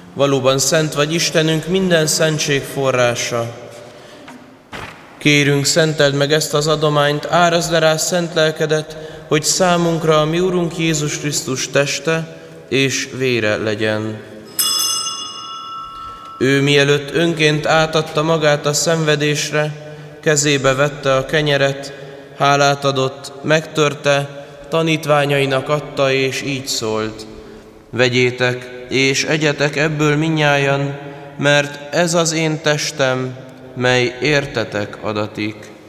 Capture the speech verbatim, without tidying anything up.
Valóban szent vagy Istenünk, minden szentség forrása. Kérünk, szenteld meg ezt az adományt, árazd le rá szent lelkedet, hogy számunkra a mi Urunk Jézus Krisztus teste és vére legyen. Ő mielőtt önként átadta magát a szenvedésre, kezébe vette a kenyeret, hálát adott, megtörte, tanítványainak adta, és így szólt: vegyétek, és egyetek ebből mindnyájan, mert ez az én testem, mely értetek adatik.